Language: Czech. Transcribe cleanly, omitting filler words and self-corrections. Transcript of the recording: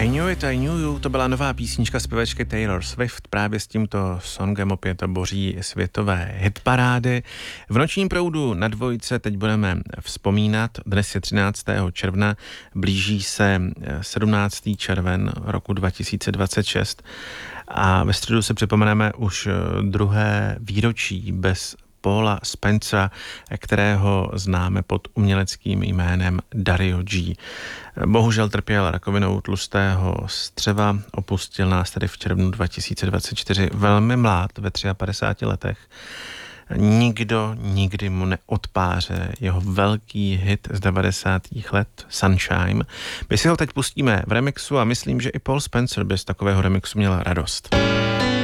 I Knew It, I Knew You, to byla nová písnička zpěvačky Taylor Swift. Právě s tímto songem opět boří světové hitparády. V nočním proudu na Dvojce teď budeme vzpomínat. Dnes je 13. června, blíží se 17. červen roku 2026 a ve středu se připomeneme už druhé výročí bez Paula Spencera, kterého známe pod uměleckým jménem Dario G. Bohužel trpěl rakovinou tlustého střeva, opustil nás tady v červnu 2024 velmi mlád, ve 53 letech. Nikdo nikdy mu neodpáře jeho velký hit z 90. let Sunshine. My si ho teď pustíme v remixu a myslím, že i Paul Spencer by z takového remixu měl radost.